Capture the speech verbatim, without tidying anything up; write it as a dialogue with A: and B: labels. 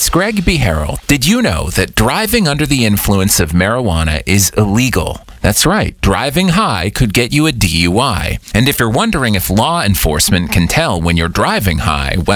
A: it's Greg B. Harrell. Did you know that driving under the influence of marijuana is illegal? That's right. Driving high could get you a D U I. And if you're wondering if law enforcement can tell when you're driving high, well,